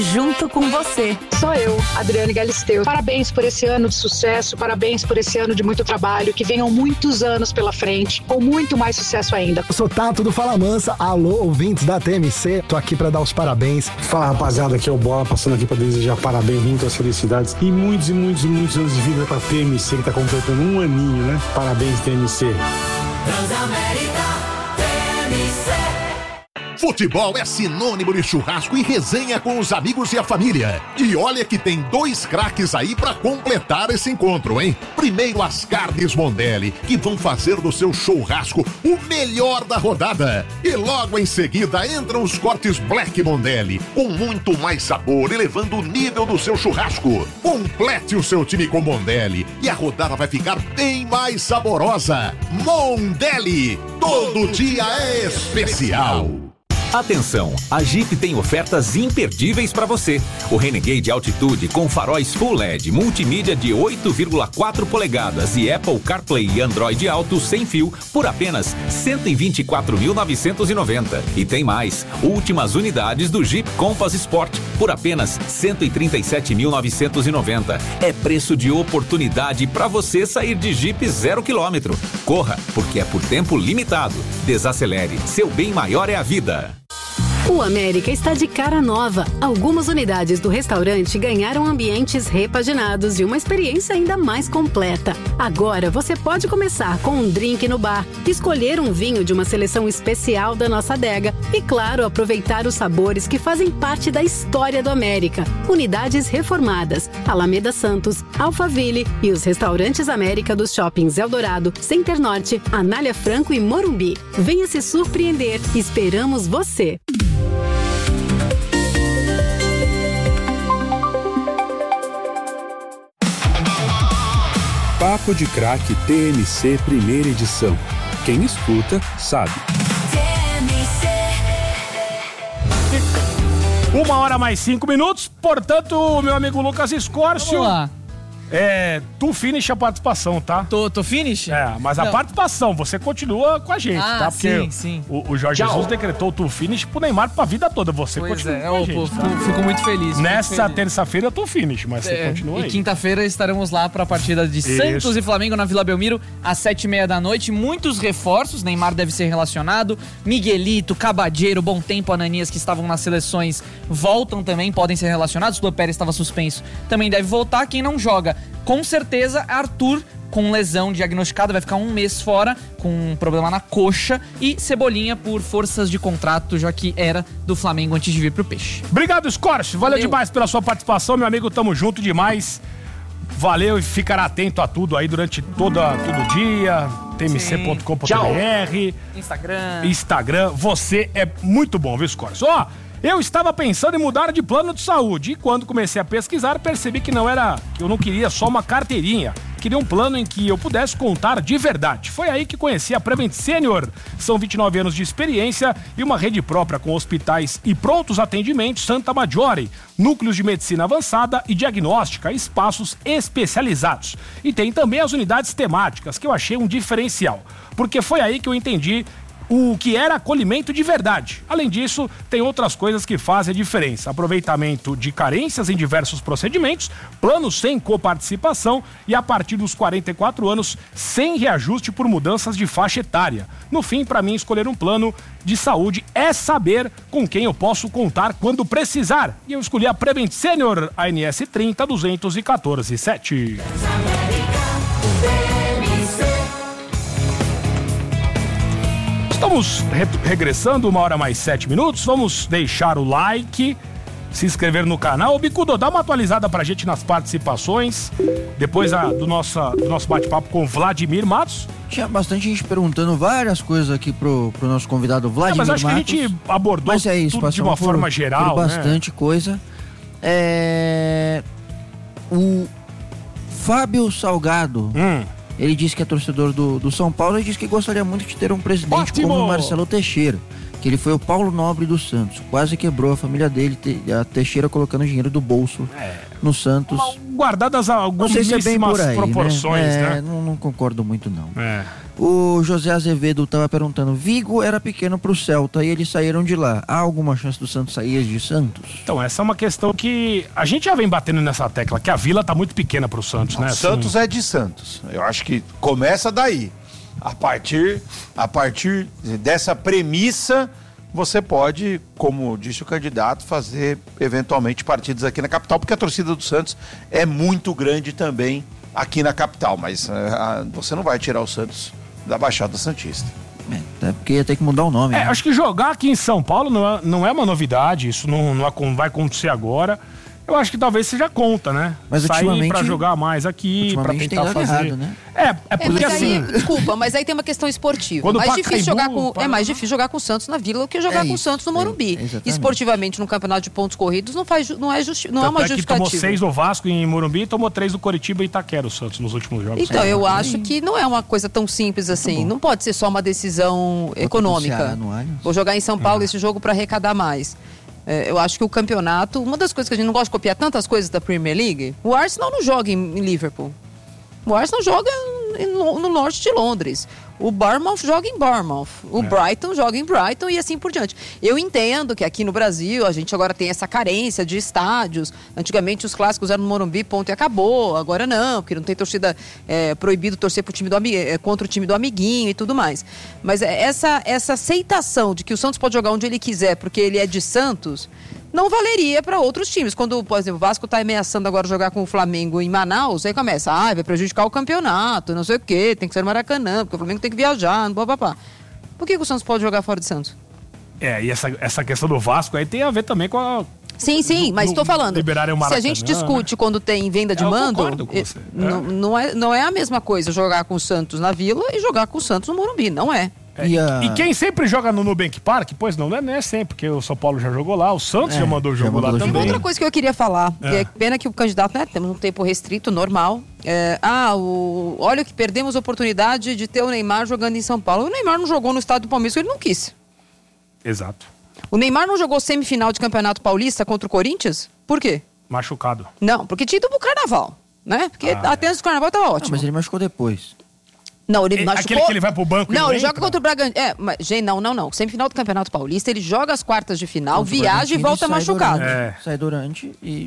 junto com você. Sou eu, Adriane Galisteu. Parabéns por esse ano de sucesso, parabéns por esse ano de muito trabalho, que venham muitos anos pela frente, com muito mais sucesso ainda. Eu sou Tato do Fala Mansa, alô, ouvintes da TMC, tô aqui pra dar os parabéns. Fala, rapaziada, aqui é o Bola, passando aqui pra desejar parabéns, muitas felicidades e muitos anos de vida pra TMC, que tá completando um aninho, né? Parabéns, TMC. Transamérica, TMC. Futebol é sinônimo de churrasco e resenha com os amigos e a família. E olha que tem 2 craques aí pra completar esse encontro, hein? Primeiro, as carnes Mondelli, que vão fazer do seu churrasco o melhor da rodada. E logo em seguida entram os cortes Black Mondelli, com muito mais sabor, elevando o nível do seu churrasco. Complete o seu time com Mondelli e a rodada vai ficar bem mais saborosa. Mondelli, todo dia é especial. Atenção, a Jeep tem ofertas imperdíveis para você. O Renegade Altitude com faróis Full LED, multimídia de 8,4 polegadas e Apple CarPlay e Android Auto sem fio por apenas R$ 124.990. E tem mais, últimas unidades do Jeep Compass Sport por apenas R$ 137.990. É preço de oportunidade para você sair de Jeep 0 km. Corra, porque é por tempo limitado. Desacelere, seu bem maior é a vida. O América está de cara nova. Algumas unidades do restaurante ganharam ambientes repaginados e uma experiência ainda mais completa. Agora você pode começar com um drink no bar, escolher um vinho de uma seleção especial da nossa adega e, claro, aproveitar os sabores que fazem parte da história do América. Unidades reformadas, Alameda Santos, Alphaville e os restaurantes América dos shoppings Eldorado, Center Norte, Anália Franco e Morumbi. Venha se surpreender. Esperamos você. Papo de Craque TMC primeira edição. Quem escuta, sabe. 1h mais 5, portanto, meu amigo Lucas Escórcio. Vamos lá. Tu finish a participação, tá? Tô finish? Mas não. A participação, você continua com a gente, tá? Porque sim. O Jorge Jesus decretou o finish pro Neymar pra vida toda. Você continua com a gente. Fico muito feliz. Nessa terça-feira eu tô finish, mas você continua aí. E quinta-feira estaremos lá pra partida de Santos e Flamengo na Vila Belmiro, às 7h30 da noite. Muitos reforços, Neymar deve ser relacionado. Miguelito, Cabadeiro, Bom Tempo, Ananias, que estavam nas seleções, voltam também, podem ser relacionados. Luan Pérez estava suspenso, também deve voltar. Quem não joga, com certeza, Arthur, com lesão diagnosticada, vai ficar 1 mês fora, com um problema na coxa, e Cebolinha por forças de contrato, já que era do Flamengo antes de vir pro Peixe. Obrigado, Scorch. Valeu demais pela sua participação, meu amigo. Tamo junto demais. Valeu e ficará atento a tudo aí durante todo o dia. tmc.com.br, Instagram. Você é muito bom, viu, Scorch? Eu estava pensando em mudar de plano de saúde e quando comecei a pesquisar percebi que eu não queria só uma carteirinha, queria um plano em que eu pudesse contar de verdade. Foi aí que conheci a Prevent Senior. São 29 anos de experiência e uma rede própria com hospitais e prontos atendimentos Santa Maggiore, núcleos de medicina avançada e diagnóstica, espaços especializados. E tem também as unidades temáticas, que eu achei um diferencial, porque foi aí que eu entendi o que era acolhimento de verdade. Além disso, tem outras coisas que fazem a diferença. Aproveitamento de carências em diversos procedimentos, planos sem coparticipação e a partir dos 44 anos, sem reajuste por mudanças de faixa etária. No fim, para mim, escolher um plano de saúde é saber com quem eu posso contar quando precisar. E eu escolhi a Prevent Senior, ANS 30 214 7. Estamos regressando, 1h mais 7. Vamos deixar o like, se inscrever no canal. Bicudo, dá uma atualizada pra gente nas participações. Depois do nosso bate-papo com o Vladimir Matos. Tinha bastante gente perguntando várias coisas aqui pro nosso convidado Vladimir Matos. Mas acho que a gente abordou tudo de uma forma geral, por bastante coisa. O Fábio Salgado... Ele disse que é torcedor do São Paulo e disse que gostaria muito de ter um presidente como o Marcelo Teixeira. que ele foi o Paulo Nobre do Santos. Quase quebrou a família dele, a Teixeira colocando dinheiro do bolso no Santos. Guardadas algumas proporções, né? Não concordo muito, não. O José Azevedo estava perguntando, Vigo era pequeno pro Celta e eles saíram de lá. Há alguma chance do Santos sair de Santos? Então, essa é uma questão que a gente já vem batendo nessa tecla, que a Vila tá muito pequena pro Santos, né? O Santos é de Santos. Eu acho que começa daí. A partir dessa premissa, você pode, como disse o candidato, fazer eventualmente partidas aqui na capital, porque a torcida do Santos é muito grande também aqui na capital, mas você não vai tirar o Santos da Baixada Santista. Até porque ia ter que mudar o nome. Né? Acho que jogar aqui em São Paulo não é uma novidade, isso não vai acontecer agora. Eu acho que talvez seja conta, né? Mas sair pra jogar mais aqui, pra tentar fazer. Errado, né? Porque assim. Desculpa, mas aí tem uma questão esportiva. É mais difícil jogar com o Santos na Vila do que jogar com o Santos no Morumbi. Esportivamente, no campeonato de pontos corridos, não é uma justificativa. Tomou 6 do Vasco em Morumbi e tomou 3 do Coritiba e Itaquera, o Santos, nos últimos jogos. Então, eu acho que não é uma coisa tão simples assim. Não pode ser só uma decisão econômica. Vou jogar em São Paulo esse jogo pra arrecadar mais. Eu acho que o campeonato, uma das coisas que a gente não gosta de copiar tantas coisas da Premier League, o Arsenal não joga em Liverpool. O Arsenal joga no norte de Londres. O Bournemouth joga em Bournemouth. O Brighton joga em Brighton e assim por diante. Eu entendo que aqui no Brasil a gente agora tem essa carência de estádios. Antigamente os clássicos eram no Morumbi, ponto e acabou. Agora não, porque não tem torcida proibido torcer pro time contra o time do amiguinho e tudo mais. Mas essa aceitação de que o Santos pode jogar onde ele quiser porque ele é de Santos não valeria para outros times. Quando, por exemplo, o Vasco está ameaçando agora jogar com o Flamengo em Manaus, aí começa, vai prejudicar o campeonato, não sei o quê, tem que ser no Maracanã, porque o Flamengo tem que viajar, papapá. Por que o Santos pode jogar fora de Santos? E essa questão do Vasco aí tem a ver também com a... Sim, mas estou falando, se a gente discute quando tem venda de mando, não é a mesma coisa jogar com o Santos na Vila e jogar com o Santos no Morumbi, não é. E quem sempre joga no Nubank Park, pois não é sempre, porque o São Paulo já jogou lá, o Santos já mandou o jogo lá também. Outra coisa que eu queria falar, é pena que o candidato, temos um tempo restrito, normal. Olha que perdemos a oportunidade de ter o Neymar jogando em São Paulo. O Neymar não jogou no estádio do Palmeiras, ele não quis. Exato. O Neymar não jogou semifinal de Campeonato Paulista contra o Corinthians? Por quê? Machucado. Não, porque tinha ido pro Carnaval, né? Porque até antes do Carnaval tava ótimo. Mas ele machucou depois. Não, ele machucou... Aquele que ele vai pro banco Não, ele joga contra o Bragantino. Não. Semifinal do Campeonato Paulista, ele joga as quartas de final, viaja e volta machucado. Sai durante e...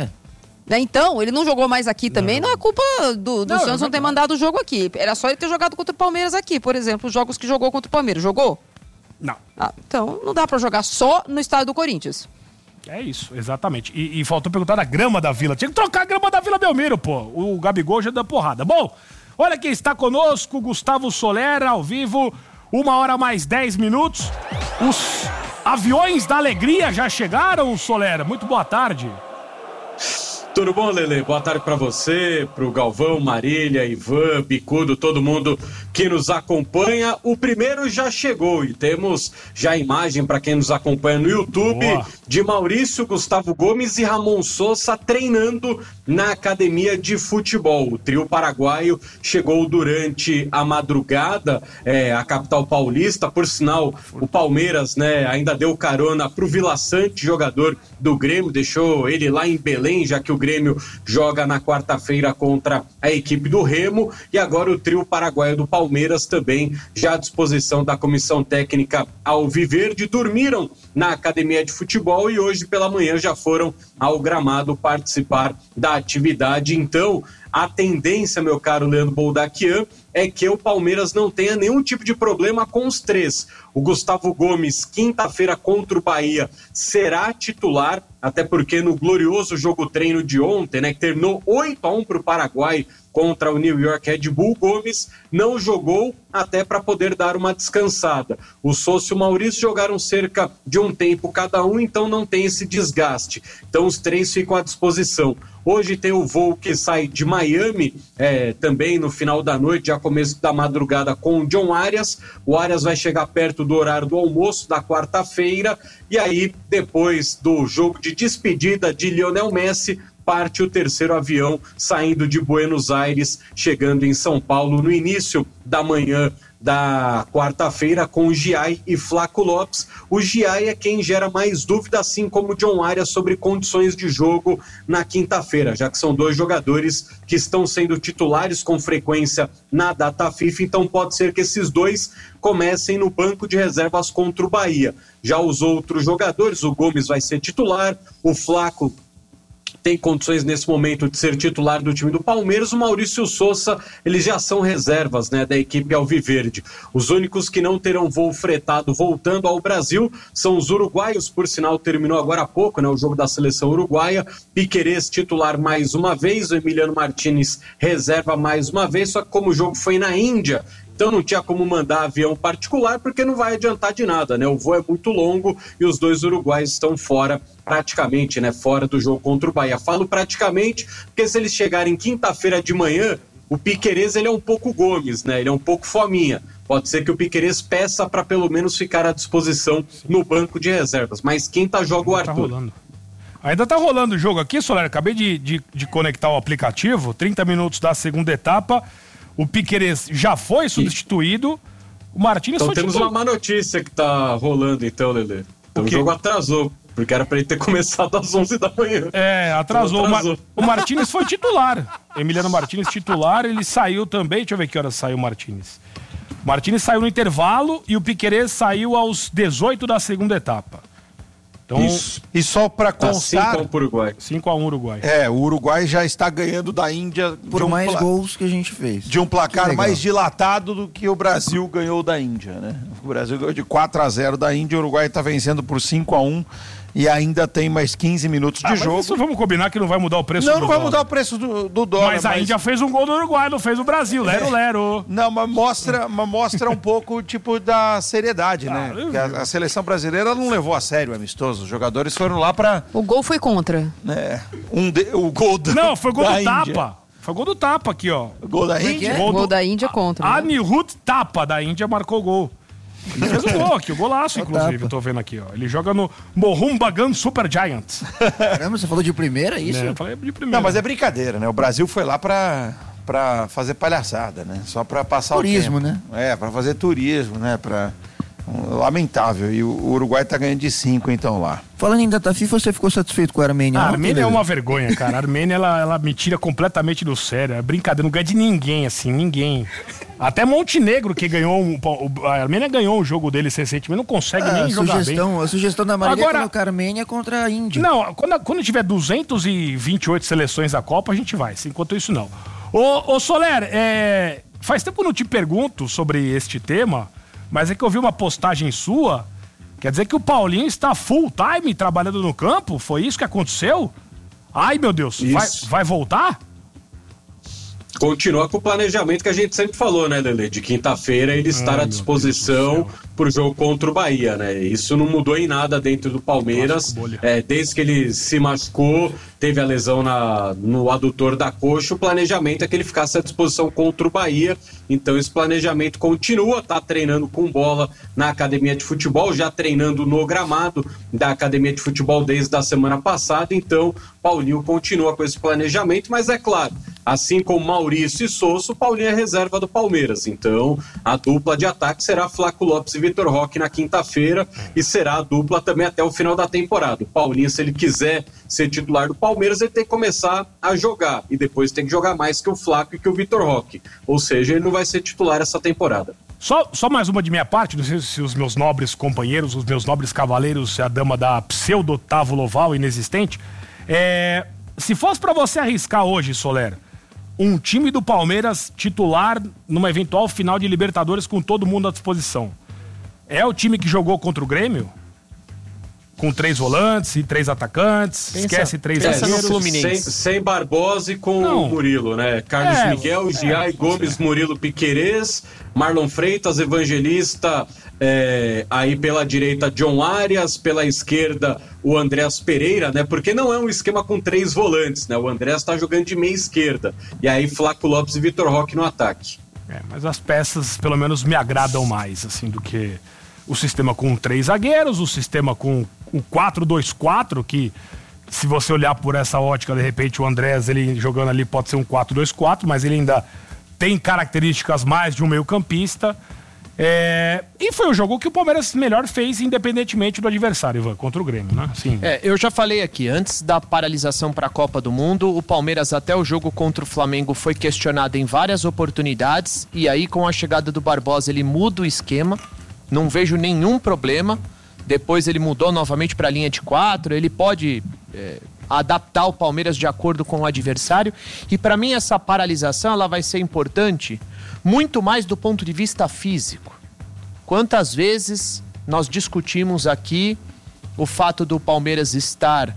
Então, ele não jogou mais aqui também, não é culpa do Santos não ter mandado o jogo aqui. Era só ele ter jogado contra o Palmeiras aqui, por exemplo, os jogos que jogou contra o Palmeiras. Jogou? Não. Então, não dá pra jogar só no estádio do Corinthians. É isso, exatamente. E faltou perguntar da grama da Vila. Tinha que trocar a grama da Vila Belmiro, pô. O Gabigol já deu porrada. Bom, olha quem está conosco, Gustavo Soler, ao vivo, 1h mais 10 minutos. Os aviões da alegria já chegaram, Soler. Muito boa tarde. Tudo bom, Lelê? Boa tarde para você, pro Galvão, Marília, Ivan, Bicudo, todo mundo que nos acompanha. O primeiro já chegou e temos já a imagem para quem nos acompanha no YouTube de Maurício, Gustavo Gomes e Ramon Sosa treinando na academia de futebol. O trio paraguaio chegou durante a madrugada à capital paulista. Por sinal, o Palmeiras, ainda deu carona pro Vila Sante, jogador do Grêmio, deixou ele lá em Belém, já que o Grêmio joga na quarta-feira contra a equipe do Remo, e agora o trio paraguaio do Palmeiras também já à disposição da comissão técnica alviverde, dormiram na academia de futebol e hoje pela manhã já foram ao gramado participar da atividade. Então, a tendência, meu caro Leandro Boldaquian, é que o Palmeiras não tenha nenhum tipo de problema com os três. O Gustavo Gomes, quinta-feira contra o Bahia, será titular, até porque no glorioso jogo-treino de ontem, que terminou 8-1 para o Paraguai contra o New York Red Bull, Gomes não jogou até para poder dar uma descansada. O Sosa e o Maurício jogaram cerca de um tempo cada um, então não tem esse desgaste. Então os três ficam à disposição. Hoje tem o voo que sai de Miami, também no final da noite, já começo da madrugada, com o John Arias. O Arias vai chegar perto do horário do almoço da quarta-feira, e aí, depois do jogo de despedida de Lionel Messi, parte o terceiro avião saindo de Buenos Aires, chegando em São Paulo no início da manhã da quarta-feira com o Giai e Flaco Lopes. O Giai é quem gera mais dúvida, assim como o John Arias, sobre condições de jogo na quinta-feira, já que são dois jogadores que estão sendo titulares com frequência na data FIFA, então pode ser que esses dois comecem no banco de reservas contra o Bahia. Já os outros jogadores, o Gomes vai ser titular, o Flaco tem condições nesse momento de ser titular do time do Palmeiras. O Maurício Sousa, eles já são reservas, né, da equipe alviverde. Os únicos que não terão voo fretado voltando ao Brasil são os uruguaios, por sinal terminou agora há pouco, né, o jogo da seleção uruguaia. Piquerez titular mais uma vez, o Emiliano Martínez reserva mais uma vez, só que como o jogo foi na Índia, então não tinha como mandar avião particular, porque não vai adiantar de nada, né? O voo é muito longo e os dois uruguaios estão fora praticamente, né? Fora do jogo contra o Bahia. Falo praticamente, porque se eles chegarem quinta-feira de manhã, o Piquerez, ele é um pouco Gomes, né? Ele é um pouco fominha. Pode ser que o Piquerez peça para pelo menos ficar à disposição no banco de reservas. Mas quinta joga o Arthur. Ainda tá rolando o jogo aqui, Soler. Acabei de conectar o aplicativo. 30 minutos da segunda etapa. O Piquerez já foi substituído. O Martínez então foi temos uma má notícia que tá rolando então, Lelê. Então o jogo atrasou, porque era pra ele ter começado às 11 da manhã. É, atrasou. O Martínez foi titular. Emiliano Martínez titular, ele saiu também. Deixa eu ver que horas saiu o Martínez. O Martínez saiu no intervalo e o Piquerez saiu aos 18 da segunda etapa. Então, isso. E só pra constar... 5-1 pro Uruguai. 5-1 Uruguai. É, o Uruguai já está ganhando da Índia... Por mais gols que a gente fez. De um placar mais dilatado do que o Brasil ganhou da Índia, né? O Brasil ganhou de 4-0 da Índia, o Uruguai está vencendo por 5-1 e ainda tem mais 15 minutos de jogo. Isso vamos combinar que não vai mudar o preço do dólar. Não vai mudar o preço do dólar. Mas a Índia fez um gol do Uruguai, não fez o Brasil. Lero. Não, mas mostra um pouco tipo da seriedade, né? Porque a seleção brasileira não levou a sério o amistoso. Os jogadores foram lá pra... O gol foi contra. O gol da Não, foi gol do Índia. Tapa. Foi gol do Tapa aqui, ó. O gol da Índia? Gol da Índia contra. Anirudh Tapa da Índia marcou o gol. Ele fez um gol aqui, o golaço, inclusive, eu tô vendo aqui, ó. Ele joga no Mohun Bagan Super Giants. Caramba, você falou de primeira, isso? Eu falei de primeira. Não, mas é brincadeira, né? O Brasil foi lá pra fazer palhaçada, né? Só pra passar turismo, o tempo. Né? Pra fazer turismo, né? Lamentável. E o Uruguai tá ganhando de 5, então, lá. Falando em data FIFA, você ficou satisfeito com a Armênia? A Armênia é uma vergonha, cara. A Armênia, ela me tira completamente do sério. É brincadeira, não ganha de ninguém, assim, ninguém. Até Montenegro, que ganhou... A Armênia ganhou um jogo deles recentemente, não consegue nem jogar bem. A sugestão da Marília é colocar a Armênia contra a Índia. Não, quando tiver 228 seleções da Copa, a gente vai. Enquanto isso, não. Ô Soler, faz tempo que eu não te pergunto sobre este tema, mas é que eu vi uma postagem sua, quer dizer que o Paulinho está full time trabalhando no campo? Foi isso que aconteceu? Ai, meu Deus, vai voltar? Continua com o planejamento que a gente sempre falou, né, Lelê? De quinta-feira ele estar à disposição pro jogo contra o Bahia, né? Isso não mudou em nada dentro do Palmeiras. Desde que ele se machucou, teve a lesão no adutor da coxa, o planejamento é que ele ficasse à disposição contra o Bahia. Então esse planejamento continua, tá treinando com bola na academia de futebol, já treinando no gramado da academia de futebol desde a semana passada. Então Paulinho continua com esse planejamento, mas é claro, assim como Maurício e Sousa, o Paulinho é reserva do Palmeiras. Então a dupla de ataque será Flaco Lopes e Vitor Roque na quinta-feira e será a dupla também até o final da temporada. O Paulinho, se ele quiser ser titular do Palmeiras, ele tem que começar a jogar e depois tem que jogar mais que o Flaco e que o Vitor Roque. Ou seja, ele não vai ser titular essa temporada. Só mais uma de minha parte, não sei se os meus nobres companheiros, os meus nobres cavaleiros, a dama da pseudo-Otávio Loval inexistente, se fosse pra você arriscar hoje, Soler, um time do Palmeiras titular numa eventual final de Libertadores com todo mundo à disposição, é o time que jogou contra o Grêmio? Com 3 volantes e 3 atacantes, esquece 3 zagueiros. Sem Barbosa e com o Murilo, né? Carlos Miguel, Giai, Gomes, Murilo, Piquerez, Marlon Freitas, Evangelista, aí pela direita John Arias, pela esquerda o Andrés Pereira, né? Porque não é um esquema com 3 volantes, né? O Andrés tá jogando de meia esquerda. E aí Flaco Lopes e Vitor Roque no ataque. Mas as peças pelo menos me agradam mais, assim, do que o sistema com 3 zagueiros, o sistema com o 4-2-4, que se você olhar por essa ótica, de repente o Andrés, ele jogando ali pode ser um 4-2-4, mas ele ainda tem características mais de um meio-campista. E foi o jogo que o Palmeiras melhor fez, independentemente do adversário, Ivan, contra o Grêmio, né? Sim. Eu já falei aqui, antes da paralisação para a Copa do Mundo, o Palmeiras até o jogo contra o Flamengo foi questionado em várias oportunidades, e aí com a chegada do Barbosa ele muda o esquema, não vejo nenhum problema. Depois ele mudou novamente para a linha de 4, ele pode adaptar o Palmeiras de acordo com o adversário, e para mim essa paralisação ela vai ser importante muito mais do ponto de vista físico. Quantas vezes nós discutimos aqui o fato do Palmeiras estar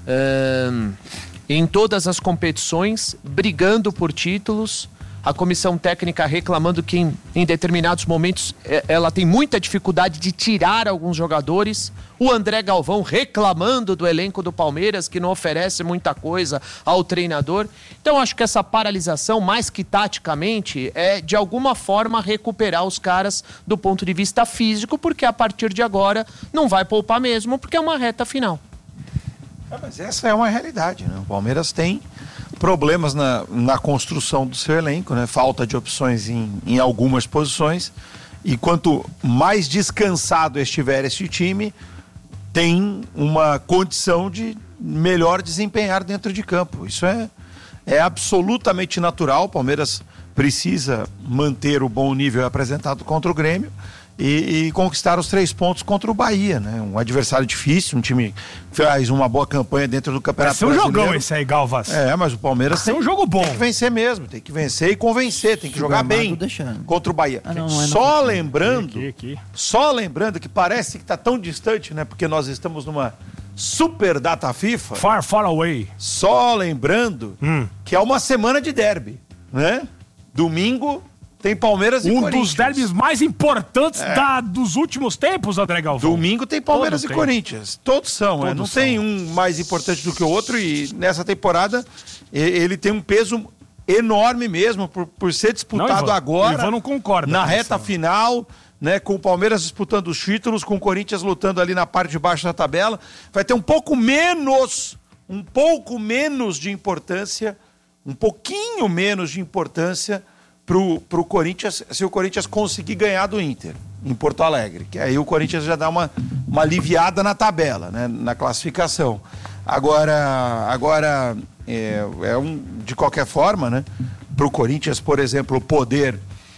em todas as competições, brigando por títulos, a comissão técnica reclamando que em determinados momentos ela tem muita dificuldade de tirar alguns jogadores, o André Galvão reclamando do elenco do Palmeiras, que não oferece muita coisa ao treinador. Então acho que essa paralisação, mais que taticamente, é de alguma forma recuperar os caras do ponto de vista físico, porque a partir de agora não vai poupar mesmo, porque é uma reta final. Mas essa é uma realidade, né? O Palmeiras tem problemas na construção do seu elenco, né? Falta de opções em algumas posições, e quanto mais descansado estiver este time, tem uma condição de melhor desempenhar dentro de campo. Isso é absolutamente natural. O Palmeiras precisa manter o bom nível apresentado contra o Grêmio e conquistar os 3 pontos contra o Bahia, né? Um adversário difícil, um time que faz uma boa campanha dentro do Campeonato Brasileiro. Vai ser um jogão esse aí, Galvas. Mas o Palmeiras tem um jogo bom. Tem que vencer mesmo, tem que vencer e convencer, tem que jogar bem contra o Bahia. Só lembrando que parece que está tão distante, né? Porque nós estamos numa super data FIFA. Far, far away. Só lembrando que é uma semana de derby, né? Domingo tem Palmeiras e Corinthians. Um dos derbys mais importantes dos últimos tempos, André Galvão. Domingo tem Palmeiras e Corinthians. Todos são, não tem um mais importante do que o outro, e nessa temporada ele tem um peso enorme mesmo por ser disputado Ivan, agora. O Ivan não concorda. Na reta final, né, com o Palmeiras disputando os títulos, com o Corinthians lutando ali na parte de baixo da tabela. Vai ter um pouco menos de importância, um pouquinho menos de importância pro Corinthians, se o Corinthians conseguir ganhar do Inter em Porto Alegre, que aí o Corinthians já dá uma aliviada na tabela, né, na classificação. Agora de qualquer forma, né, pro Corinthians, por exemplo, poder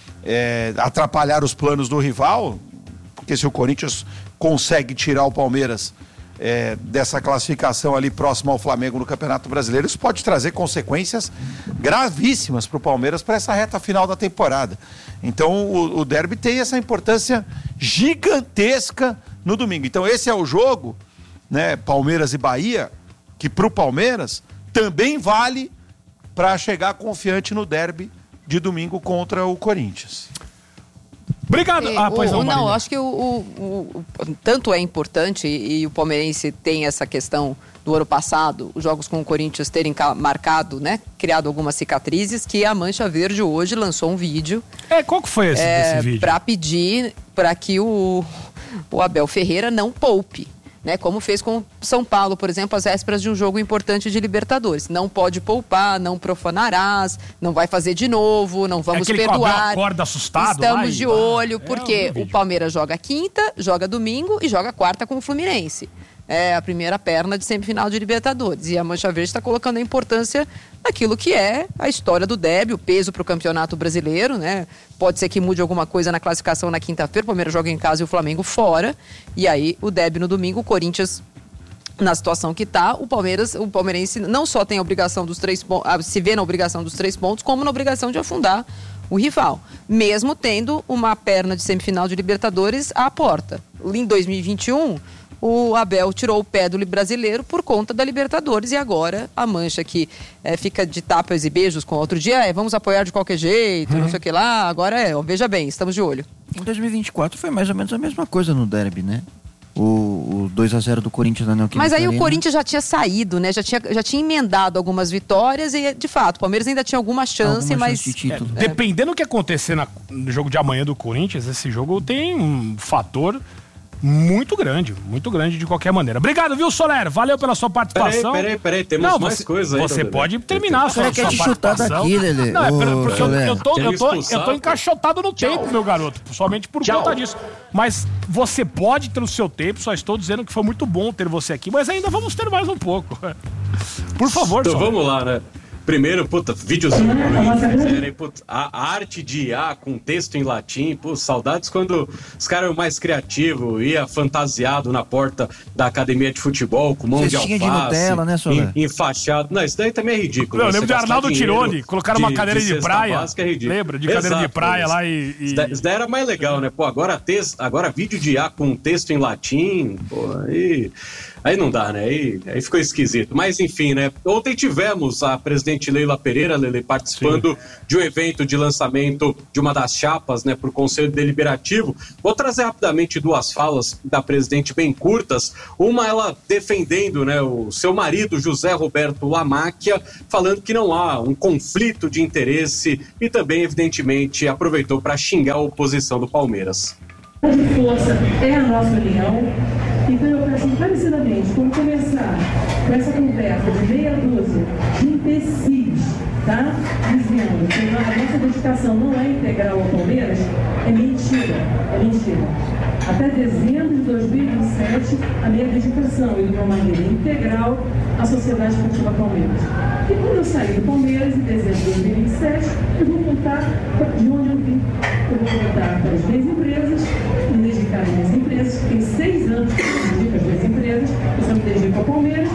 atrapalhar os planos do rival, porque se o Corinthians consegue tirar o Palmeiras dessa classificação ali próximo ao Flamengo no Campeonato Brasileiro, isso pode trazer consequências gravíssimas para o Palmeiras para essa reta final da temporada. Então o derby tem essa importância gigantesca no domingo. Então esse é o jogo, né, Palmeiras e Bahia, que para o Palmeiras também vale para chegar confiante no derby de domingo contra o Corinthians. Obrigado. Não, acho que tanto é importante, e o palmeirense tem essa questão do ano passado, os jogos com o Corinthians terem marcado, né, criado algumas cicatrizes, que a Mancha Verde hoje lançou um vídeo. Qual que foi esse vídeo? Para pedir para que o Abel Ferreira não poupe, né, como fez com São Paulo, por exemplo, às vésperas de um jogo importante de Libertadores. Não pode poupar, não profanarás, não vai fazer de novo, não vamos perdoar. Acorda assustado. Estamos de olho, porque o Palmeiras joga quinta, joga domingo e joga quarta com o Fluminense. É a primeira perna de semifinal de Libertadores. E a Mancha Verde está colocando a importância naquilo que é a história do derby, o peso para o Campeonato Brasileiro, né? Pode ser que mude alguma coisa na classificação na quinta-feira, o Palmeiras joga em casa e o Flamengo fora. E aí o derby no domingo, o Corinthians na situação que está, o palmeirense não só tem a obrigação dos 3 pontos, se vê na obrigação dos 3 pontos, como na obrigação de afundar o rival, mesmo tendo uma perna de semifinal de Libertadores à porta. Em 2021, o Abel tirou o pé do brasileiro por conta da Libertadores, e agora a Mancha que fica de tapas e beijos com outro dia, vamos apoiar de qualquer jeito, não sei o que lá, agora veja bem, estamos de olho. Em 2024 foi mais ou menos a mesma coisa no derby, né? O 2-0 do Corinthians na Neoquímica Mas aí Arena. O Corinthians já tinha saído, né? Já tinha emendado algumas vitórias e, de fato, o Palmeiras ainda tinha alguma chance, mas... chance de título. Dependendo do que acontecer no jogo de amanhã do Corinthians, esse jogo tem um fator muito grande de qualquer maneira. Obrigado, viu, Soler? Valeu pela sua participação. Peraí, temos mais coisas aí. Você pode terminar a sua participação. Daqui, Lelê. Não, porque eu tô encaixotado no tempo, meu garoto, somente por conta disso. Mas você pode ter o seu tempo, só estou dizendo que foi muito bom ter você aqui, mas ainda vamos ter mais um pouco. Por favor, Então vamos lá, né? Primeiro, videozinho. A arte de IA com texto em latim, saudades quando os caras eram mais criativos, ia fantasiado na porta da academia de futebol, com mão de alface, de Nutella, né, enfaixado. Não, isso daí também é ridículo. Eu lembro de Arnaldo Tironi, colocaram uma cadeira de praia. É ridículo. Lembra? De cadeira de praia lá e... Isso daí era mais legal, né? Agora vídeo de IA com texto em latim, aí não dá, né? Aí ficou esquisito. Mas enfim, né? Ontem tivemos a presidente Leila Pereira, participando de um evento de lançamento de uma das chapas, né, para o Conselho Deliberativo. Vou trazer rapidamente duas falas da presidente bem curtas. Uma, ela defendendo, né, o seu marido, José Roberto Lamáquia, falando que não há um conflito de interesse e também, evidentemente, aproveitou para xingar a oposição do Palmeiras. De força é a nossa união. Então eu peço encarecidamente, como começar com essa conversa de meia dúzia de imbecis, tá? Dizendo que a nossa dedicação não é integral ao Palmeiras, é mentira. Até dezembro de 2027, a minha dedicação e do meu marido é integral à Sociedade Esportiva Palmeiras. E quando eu sair do Palmeiras, em dezembro de 2027, eu vou contar de onde eu vim. Eu vou voltar para as minhas empresas, me dedicar às minhas empresas, fiquei 6 anos que eu me dedico às minhas empresas, eu só me dedico ao Palmeiras.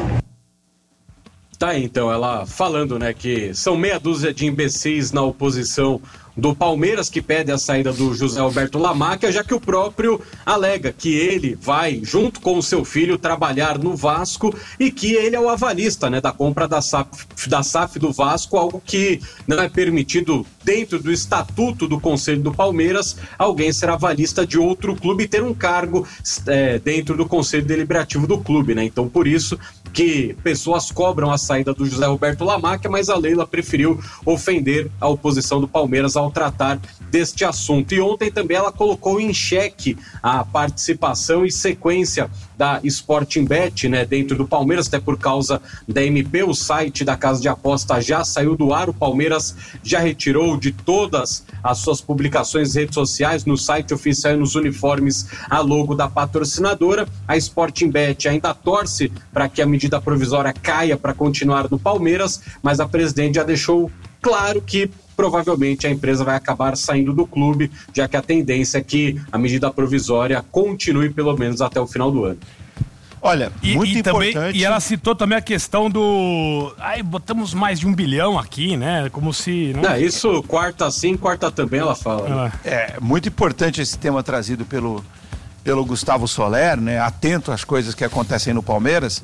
Tá aí, então, ela falando, né, que são meia dúzia de imbecis na oposição do Palmeiras que pede a saída do José Roberto Lamáquia, já que o próprio alega que ele vai, junto com o seu filho, trabalhar no Vasco e que ele é o avalista, né, da compra da SAF do Vasco, algo que não é permitido dentro do estatuto do Conselho do Palmeiras, alguém ser avalista de outro clube e ter um cargo dentro do Conselho Deliberativo do clube, né? Então, por isso que pessoas cobram a saída do José Roberto Lamáquia, mas a Leila preferiu ofender a oposição do Palmeiras ao tratar deste assunto. E ontem também ela colocou em xeque a participação e sequência da Sportingbet, né, dentro do Palmeiras, até por causa da MP, o site da Casa de Aposta já saiu do ar, o Palmeiras já retirou de todas as suas publicações em redes sociais, no site oficial e nos uniformes, a logo da patrocinadora. A Sportingbet ainda torce para que a medida provisória caia para continuar no Palmeiras, mas a presidente já deixou claro que provavelmente a empresa vai acabar saindo do clube, já que a tendência é que a medida provisória continue pelo menos até o final do ano. Olha, muito importante. Também, e ela citou também a questão do... botamos mais de 1 bilhão aqui, né? Como se... Não, isso quarta sim, quarta também, ela fala. Né? É muito importante esse tema trazido pelo Gustavo Soler, né? Atento às coisas que acontecem no Palmeiras.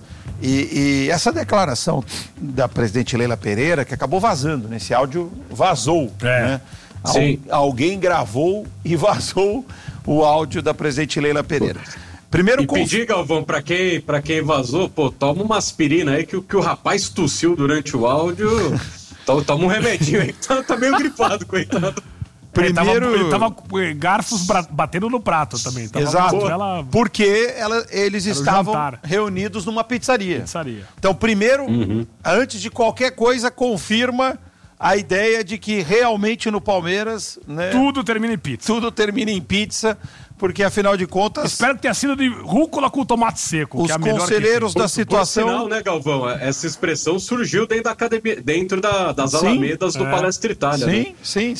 E essa declaração da presidente Leila Pereira, que acabou vazando, né? Esse áudio vazou, né? Alguém gravou e vazou o áudio da presidente Leila Pereira. Primeiro pedir, Galvão, pra quem vazou, toma uma aspirina aí que o rapaz tossiu durante o áudio. Toma um remedinho aí, tá meio gripado, coitado. Primeiro... Ele tava garfos batendo no prato também. Exato, porque eles estavam reunidos numa pizzaria. Então, primeiro, antes de qualquer coisa, confirma a ideia de que realmente no Palmeiras... né, tudo termina em pizza. Tudo termina em pizza, porque afinal de contas... Espero que tenha sido de rúcula com tomate seco. Os conselheiros da situação... Por sinal, né, Galvão? Essa expressão surgiu dentro da academia, dentro das alamedas do Palestra Itália. Sim.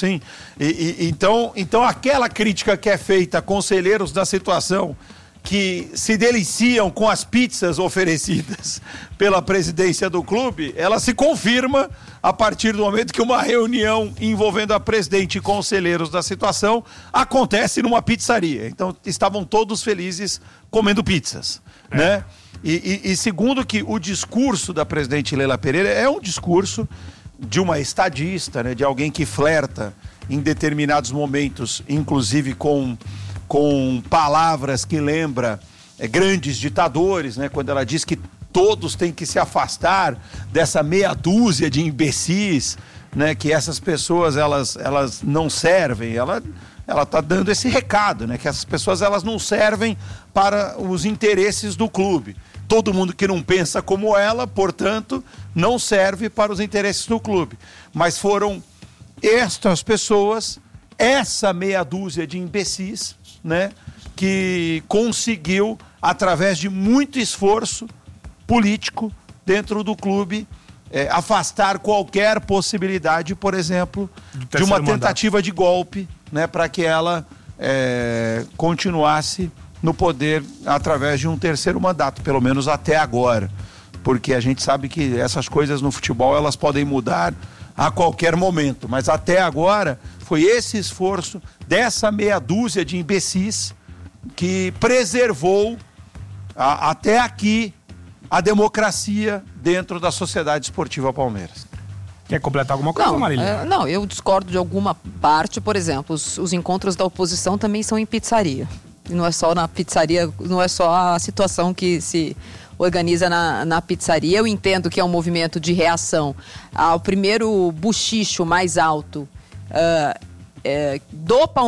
Então, aquela crítica que é feita a conselheiros da situação que se deliciam com as pizzas oferecidas pela presidência do clube, ela se confirma a partir do momento que uma reunião envolvendo a presidente e conselheiros da situação acontece numa pizzaria. Então, estavam todos felizes comendo pizzas, né? E segundo que o discurso da presidente Leila Pereira é um discurso de uma estadista, né? De alguém que flerta em determinados momentos, inclusive com palavras que lembra grandes ditadores, né? Quando ela diz que todos têm que se afastar dessa meia dúzia de imbecis, né? Que essas pessoas elas não servem. Ela ela está dando esse recado, né? Que essas pessoas elas não servem para os interesses do clube. Todo mundo que não pensa como ela, portanto, não serve para os interesses do clube. Mas foram estas pessoas, essa meia dúzia de imbecis, né? Que conseguiu, através de muito esforço político dentro do clube, afastar qualquer possibilidade, por exemplo, de uma tentativa de golpe, né, para que ela continuasse no poder através de um terceiro mandato, pelo menos até agora, porque a gente sabe que essas coisas no futebol elas podem mudar a qualquer momento, mas até agora foi esse esforço dessa meia dúzia de imbecis que preservou até aqui a democracia dentro da Sociedade Esportiva Palmeiras. Quer completar alguma coisa, Marília? Não, eu discordo de alguma parte. Por exemplo, os encontros da oposição também são em pizzaria. E não é só na pizzaria, não é só a situação que se organiza na pizzaria. Eu entendo que é um movimento de reação ao primeiro buchicho mais alto do Palmeiras.